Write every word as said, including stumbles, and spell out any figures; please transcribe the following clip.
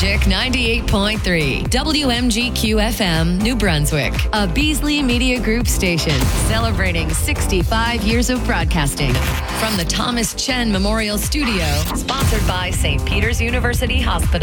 Music ninety-eight point three, W M G Q F M, New Brunswick, a Beasley Media Group station celebrating sixty-five years of broadcasting. From the Thomas Chen Memorial Studio, sponsored by Saint Peter's University Hospital.